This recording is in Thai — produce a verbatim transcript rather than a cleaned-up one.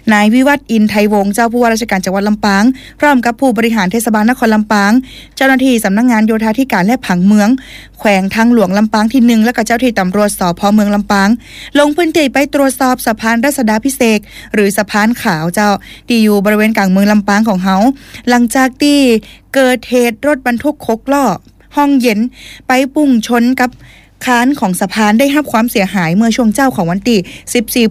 นายวิวัฒน์อินไทยวงศ์เจ้าผู้ว่าราชการจังหวัดลำปางพร้อมกับผู้บริหารเทศบาลนครลำปางเจ้าหน้าที่สำนักงานโยธาธิการและผังเมืองแขวงทางหลวงลำปางที่หนึ่งและก็เจ้าหน้าที่ตำรวจสภ.เมืองลำปางลงพื้นที่ไปตรวจสอบสะพานรัชดาภิเษกหรือสะพานขาวเจ้าที่อยู่บริเวณกลางเมืองลำปางของเฮาหลังจากที่เกิดเหตุรถบรรทุกหกล้อห้องเย็นไปพุ่งชนกับคานของสะพานได้รับความเสียหายเมื่อช่วงเจ้าของวันที่สิบสี่